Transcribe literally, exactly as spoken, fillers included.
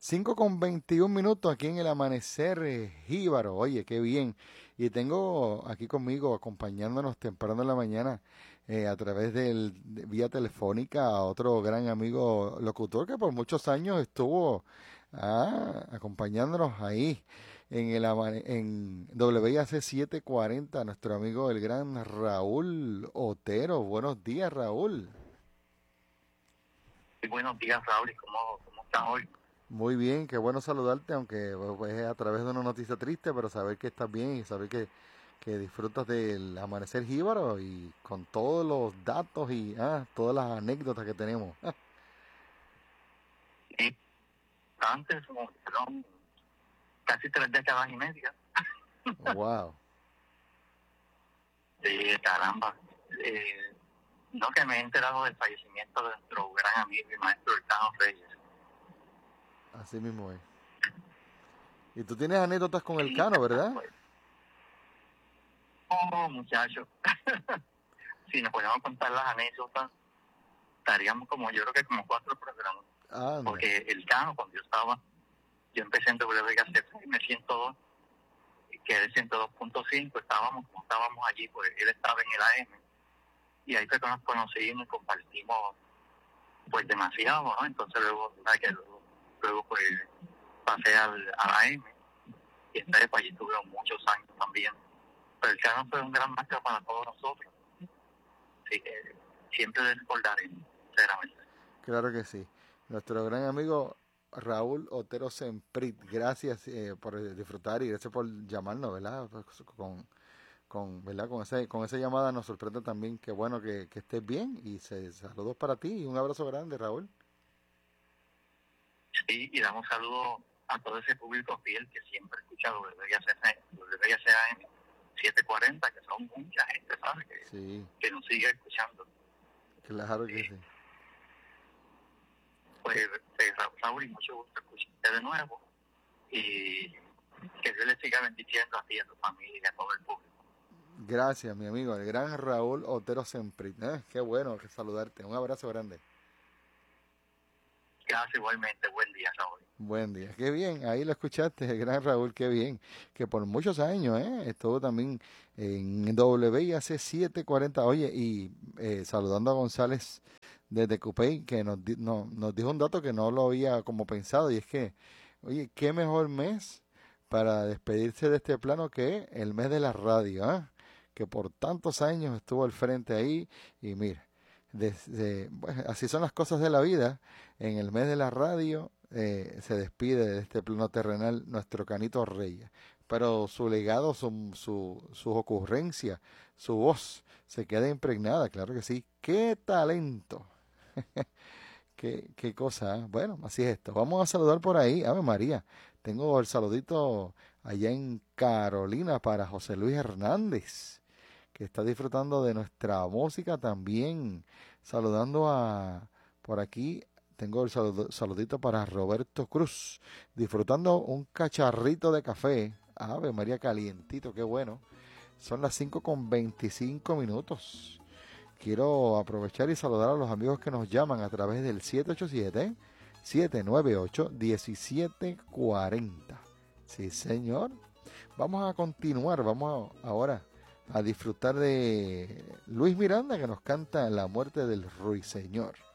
cinco con veintiún minutos aquí en el amanecer eh, jíbaro. Oye, qué bien. Y tengo aquí conmigo, acompañándonos temprano en la mañana, eh, a través del de- vía telefónica, a otro gran amigo locutor que por muchos años estuvo ah, acompañándonos ahí en el amane- en W I A C setecientos cuarenta, nuestro amigo el gran Raúl Otero. Buenos días, Raúl. Sí, buenos días, Raúl, ¿y cómo, cómo estás hoy? Muy bien, qué bueno saludarte, aunque pues, es a través de una noticia triste, pero saber que estás bien y saber que, que disfrutas del amanecer jíbaro y con todos los datos y ah, todas las anécdotas que tenemos. Sí, antes como fueron casi tres décadas y media. Wow, Sí, caramba. Eh, no que me he enterado del fallecimiento de nuestro gran amigo y maestro Hurtado Reyes. así mismo es. Y tú tienes anécdotas con el Sí, Cano, ¿verdad? pues, oh, muchachos, si nos podemos contar las anécdotas, estaríamos como, yo creo que como cuatro programas. Anda, Porque el Cano, cuando yo estaba, yo empecé en W G C M ciento dos, que es el ciento dos punto cinco, estábamos, como estábamos allí, pues él estaba en el A M. Y ahí fue que nos conocimos y compartimos pues demasiado, ¿no? Entonces luego, ¿sabes? Que luego, luego pues pasé al, a la M y entonces pues allí estuve muchos años también. Pero el Cano fue un gran maestro para todos nosotros, así que siempre le recordaré, sinceramente. claro que sí. Nuestro gran amigo Raúl Otero Semprit, gracias eh, por disfrutar y gracias por llamarnos, ¿verdad? Pues, Con, con, ¿verdad? Con, ese, con esa llamada nos sorprende también. Qué bueno que, que estés bien y se, saludos para ti y un abrazo grande, Raúl. Sí, y damos saludos a todo ese público fiel que siempre escucha W I A C A M setecientos cuarenta, que son mucha gente, ¿sabes? Que, Sí, que nos sigue escuchando. claro que Sí. sí. Pues, Que- eh, Raúl, y mucho gusto escucharte de nuevo. Y que Dios le siga bendiciendo a ti, a tu familia y a todo el público. Gracias, mi amigo, el gran Raúl Otero Semprit. ¿Eh? Qué bueno que saludarte. Un abrazo grande. Gracias igualmente. Buen día, Raúl. Buen día. Qué bien, ahí lo escuchaste, el gran Raúl, qué bien. Que por muchos años, ¿eh? Estuvo también en W I A C setecientos cuarenta. Oye, y eh, saludando a González desde Cupey, que nos, di- no- nos dijo un dato que no lo había como pensado, y es que, oye, qué mejor mes para despedirse de este plano que el mes de la radio, ¿ah? Que por tantos años estuvo al frente ahí, y mira, desde, bueno, así son las cosas de la vida. En el mes de la radio eh, se despide de este plano terrenal nuestro Canito Reyes. Pero su legado, su, su, sus ocurrencias, su voz se queda impregnada, claro que sí. ¡Qué talento! ¿Qué, qué cosa? ¿Eh? Bueno, así es esto. Vamos a saludar por ahí. Ave María. Tengo el saludito allá en Carolina para José Luis Hernández, que está disfrutando de nuestra música también. Saludando a por aquí. Tengo el saludo- saludito para Roberto Cruz, disfrutando un cacharrito de café. Ave María calientito, qué bueno. Son las cinco con veinticinco minutos. Quiero aprovechar y saludar a los amigos que nos llaman a través del siete ocho siete, siete nueve ocho, uno siete cuatro cero. Sí, señor. Vamos a continuar, vamos a- ahora a disfrutar de Luis Miranda que nos canta La muerte del ruiseñor.